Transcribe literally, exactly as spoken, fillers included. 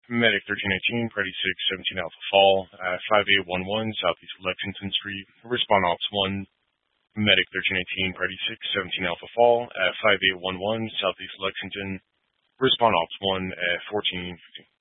Medic thirteen eighteen, Preddy six seventeen Alpha Fall, at five eight one one Southeast Lexington Street. Respond Ops one, Medic thirteen eighteen, Preddy six seventeen Alpha Fall, at five eight one one Southeast Lexington. Respond Ops one at fourteen fifteen.